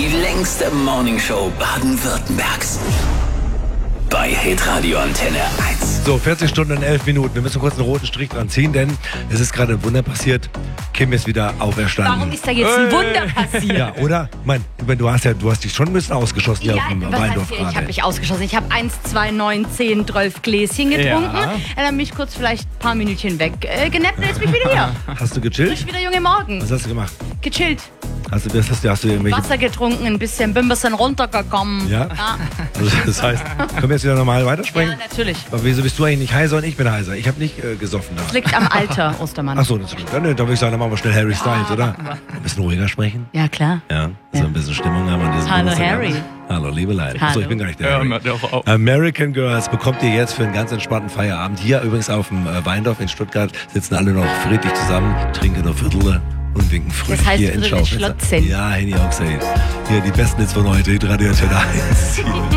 Die längste Morningshow Baden-Württembergs. Bei Hitradio Antenne 1. So, 40 Stunden und 11 Minuten. Wir müssen kurz einen roten Strich dran ziehen, denn es ist gerade ein Wunder passiert. Kim ist wieder auferstanden. Warum ist da jetzt ein Wunder passiert? Ja, oder? Du hast dich schon ein bisschen ausgeschossen hier auf dem was Weindorf heißt hier? gerade. Ich habe mich ausgeschossen. Ich habe 1, 2, 9, 10, 12 Gläschen getrunken. Ja. Dann habe mich kurz vielleicht ein paar Minütchen weggenappt und jetzt bin ich wieder hier. Hast du gechillt? Frisch wieder junge Morgen. Was hast du gemacht? Gechillt. Hast du irgendwelche... Wasser getrunken, bin ein bisschen runtergekommen. Ja? Also das heißt, können wir jetzt wieder normal weitersprechen? Ja, natürlich. Aber wieso bist du eigentlich nicht heiser und ich bin heiser? Ich habe nicht gesoffen da. Das liegt am Alter, Ostermann. Achso, das ist gut. Dann würde ich sagen, dann machen wir schnell Harry Styles, oder? Ein bisschen ruhiger sprechen. Ja, klar. Ja, dass wir ein bisschen Stimmung haben. An diesem Hallo, Geburtstag. Harry. Hallo, liebe Leute. Hallo. Achso, ich bin gar nicht der Harry. auch. American Girls bekommt ihr jetzt für einen ganz entspannten Feierabend. Hier übrigens auf dem Weindorf in Stuttgart sitzen alle noch friedlich zusammen, trinken noch Viertel und winken fröhlich Das heißt, hier in Viertel Schaufenster. Schlotzen. Ja, hätte ich auch gesehen. Hier die besten Hits von heute, Radio Antenne 1.